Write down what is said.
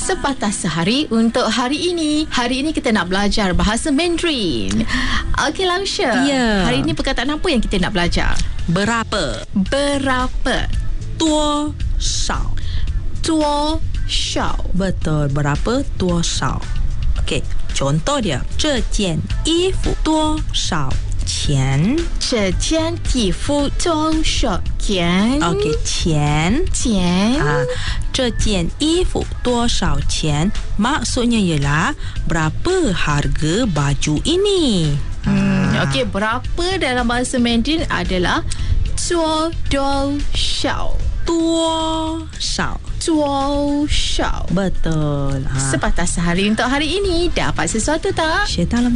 Sepatah sehari untuk hari ini. Hari ini kita nak belajar bahasa Mandarin. Okey, Lausha. Ya. Hari ini perkataan apa yang kita nak belajar? Berapa? Berapa? 多少? 多少? Betul, berapa? 多少? Okey, contoh dia. 这件衣服多少钱? 这件衣服多少钱? Okey, 钱. 钱. 这件衣服多少钱? Maksudnya ialah berapa harga baju ini? Okey, berapa dalam bahasa Mandarin adalah 多少? 多少? 多少? Betul. Sepatah sehari untuk hari ini. Dapat sesuatu tak? 学到了吗？